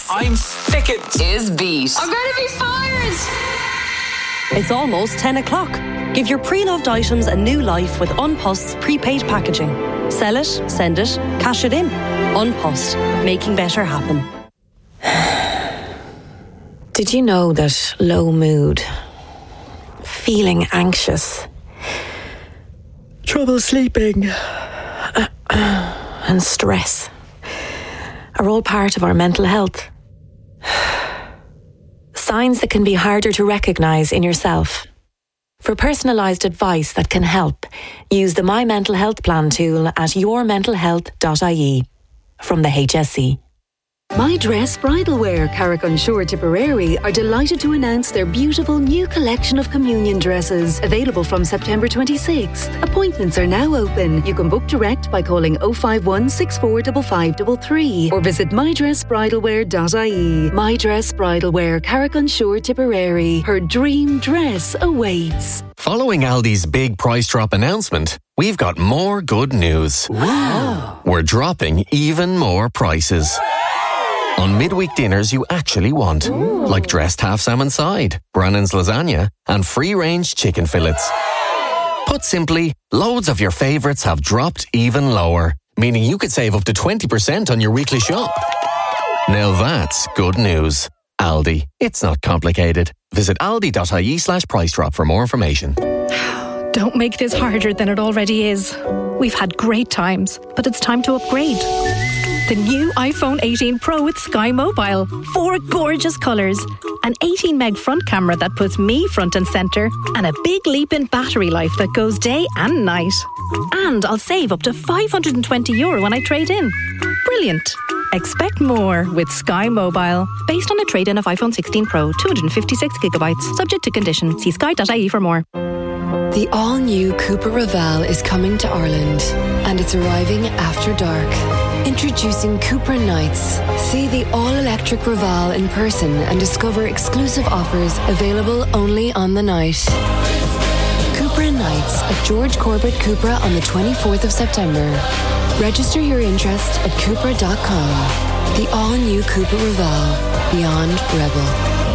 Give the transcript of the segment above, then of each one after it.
I'm sickened. Is Beat. I'm going to be fired. It's almost 10 o'clock. Give your pre-loved items a new life with Unpost's prepaid packaging. Sell it, send it, cash it in. Unpost, making better happen. Did you know that low mood, feeling anxious, trouble sleeping, and stress are all part of our mental health? Signs that can be harder to recognise in yourself. For personalised advice that can help, use the My Mental Health Plan tool at yourmentalhealth.ie from the HSE. My Dress Bridal Wear, Carrick-on-Shore, Tipperary are delighted to announce their beautiful new collection of communion dresses, available from September 26th. Appointments are now open. You can book direct by calling 051 645533 or visit mydressbridalwear.ie. My Dress Bridal Wear, Carrick-on-Shore, Tipperary. Her dream dress awaits. Following Aldi's big price drop announcement, we've got more good news. Wow. We're dropping even more prices. On midweek dinners you actually want, like dressed half salmon side, Brannan's lasagna, and free-range chicken fillets. Put simply, loads of your favourites have dropped even lower, meaning you could save up to 20% on your weekly shop. Now that's good news. Aldi. It's not complicated. Visit aldi.ie/price drop for more information. Don't make this harder than it already is. We've had great times, but it's time to upgrade. The new iPhone 18 Pro with Sky Mobile. 4 gorgeous colours. An 18 meg front camera that puts me front and centre. And a big leap in battery life that goes day and night. And I'll save up to €520 when I trade in. Brilliant. Expect more with Sky Mobile. Based on a trade-in of iPhone 16 Pro, 256GB. Subject to condition. See sky.ie for more. The all-new Cupra Raval is coming to Ireland, and it's arriving after dark. Introducing Cupra Nights. See the all-electric Raval in person and discover exclusive offers available only on the night. Cupra Nights at George Corbett Cupra on the 24th of September. Register your interest at Cupra.com. The all-new Cupra Raval. Beyond Rebel.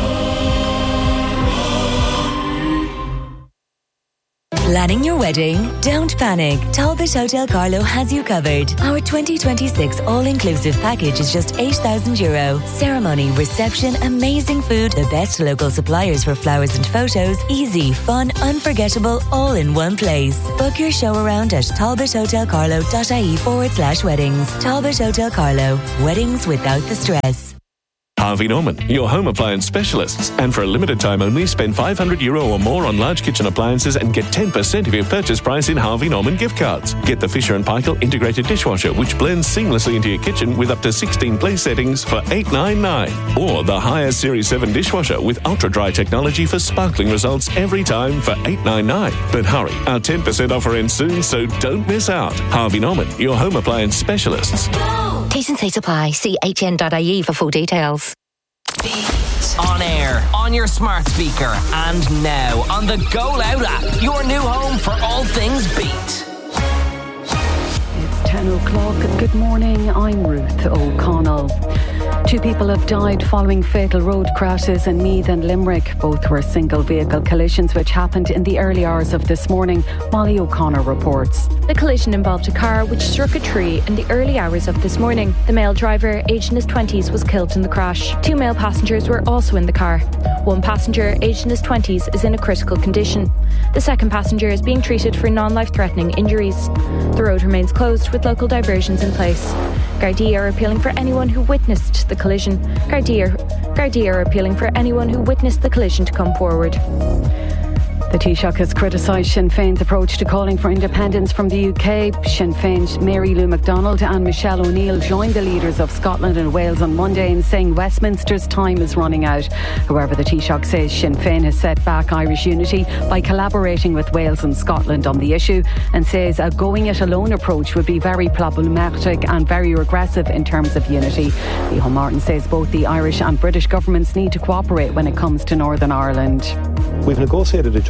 Planning your wedding? Don't panic. Talbot Hotel Carlo has you covered. Our 2026 all-inclusive package is just €8,000. Ceremony, reception, amazing food, the best local suppliers for flowers and photos, easy, fun, unforgettable, all in one place. Book your show around at talbothotelcarlo.ie/weddings. Talbot Hotel Carlo. Weddings without the stress. Harvey Norman, your home appliance specialists. And for a limited time only, spend €500 or more on large kitchen appliances and get 10% of your purchase price in Harvey Norman gift cards. Get the Fisher & Paykel integrated dishwasher, which blends seamlessly into your kitchen with up to 16 place settings for $899. Or the Haier Series 7 dishwasher with ultra-dry technology for sparkling results every time for $899. But hurry, our 10% offer ends soon, so don't miss out. Harvey Norman, your home appliance specialists. T's and C's apply. See hn.ie for full details. On air, on your smart speaker, and now on the Go Loud app, your new home for all things Beat. It's 10 o'clock. Good morning, I'm Ruth O'Connell. 2 people have died following fatal road crashes in Meath and Limerick. Both were single vehicle collisions which happened in the early hours of this morning. Molly O'Connor reports. The collision involved a car which struck a tree in the early hours of this morning. The male driver, aged in his 20s, was killed in the crash. 2 male passengers were also in the car. 1 passenger, aged in his 20s, is in a critical condition. The second passenger is being treated for non-life-threatening injuries. The road remains closed with local diversions in place. Gardaí are appealing for anyone who witnessed the collision. Gardaí are appealing for anyone who witnessed the collision to come forward. The Taoiseach has criticised Sinn Féin's approach to calling for independence from the UK. Sinn Féin's Mary Lou MacDonald and Michelle O'Neill joined the leaders of Scotland and Wales on Monday in saying Westminster's time is running out. However, the Taoiseach says Sinn Féin has set back Irish unity by collaborating with Wales and Scotland on the issue, and says a going-it-alone approach would be very problematic and very regressive in terms of unity. Micheál Martin says both the Irish and British governments need to cooperate when it comes to Northern Ireland. We've negotiated a joint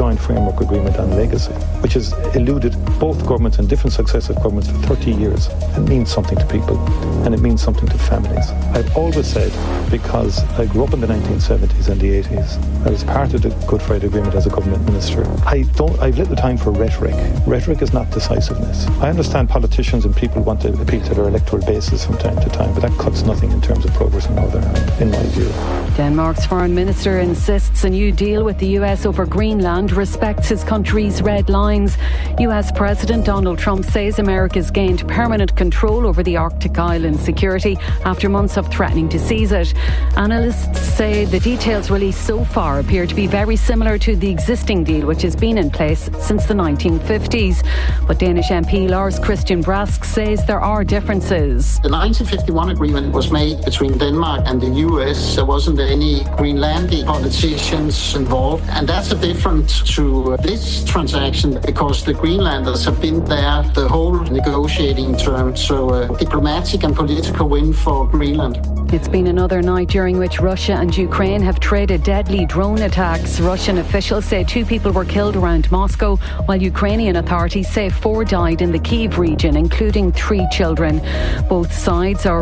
Joint Framework Agreement on Legacy, which has eluded both governments and different successive governments for 30 years. It means something to people and it means something to families. I've always said, because I grew up in the 1970s and the 80s, I was part of the Good Friday Agreement as a government minister. I've little time for rhetoric. Rhetoric is not decisiveness. I understand politicians and people want to appeal to their electoral bases from time to time, but that cuts nothing in terms of progress in Northern Ireland, in my view. Denmark's foreign minister insists a new deal with the US over Greenland respects his country's red lines. US President Donald Trump says America's gained permanent control over the Arctic island's security after months of threatening to seize it. Analysts say the details released so far appear to be very similar to the existing deal, which has been in place since the 1950s. But Danish MP Lars Christian Brask says there are differences. The 1951 agreement was made between Denmark and the US. There wasn't any Greenlandic politicians involved, and that's a difference to this transaction because the Greenlanders have been there the whole negotiating term. So diplomatic and political win for Greenland. It's been another night during which Russia and Ukraine have traded deadly drone attacks. Russian officials say 2 people were killed around Moscow, while Ukrainian authorities say 4 died in the Kyiv region, including 3 children. Both sides are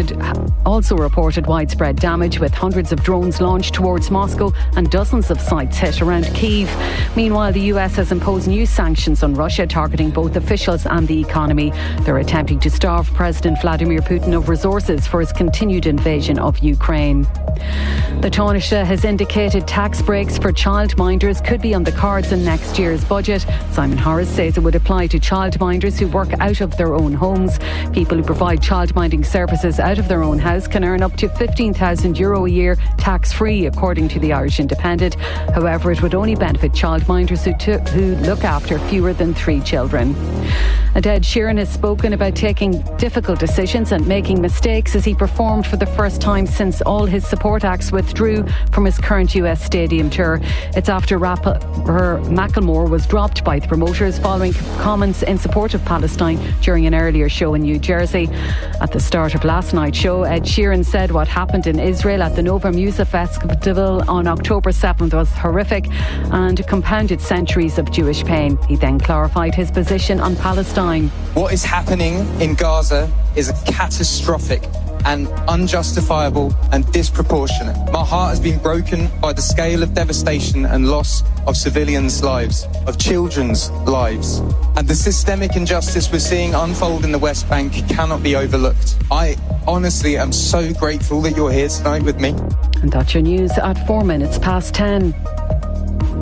also reported widespread damage, with hundreds of drones launched towards Moscow and dozens of sites hit around Kyiv. Meanwhile, the US has imposed new sanctions on Russia, targeting both officials and the economy. They're attempting to starve President Vladimir Putin of resources for his continued invasion of Ukraine. The Taoiseach has indicated tax breaks for childminders could be on the cards in next year's budget. Simon Harris says it would apply to childminders who work out of their own homes. People who provide childminding services out of their own house can earn up to €15,000 a year tax-free, according to the Irish Independent. However, it would only benefit childminders who look after fewer than 3 children. Ed Sheeran has spoken about taking difficult decisions and making mistakes as he performed for the first time since all his support acts withdrew from his current US stadium tour. It's after rapper Macklemore was dropped by the promoters following comments in support of Palestine during an earlier show in New Jersey. At the start of last night's show, Ed Sheeran said what happened in Israel at the Nova Music Festival on October 7th was horrific and compounded centuries of Jewish pain. He then clarified his position on Palestine. What is happening in Gaza is catastrophic and unjustifiable and disproportionate. My heart has been broken by the scale of devastation and loss of civilians' lives, of children's lives. And the systemic injustice we're seeing unfold in the West Bank cannot be overlooked. I honestly am so grateful that you're here tonight with me. And that's your news at 4 minutes past 10.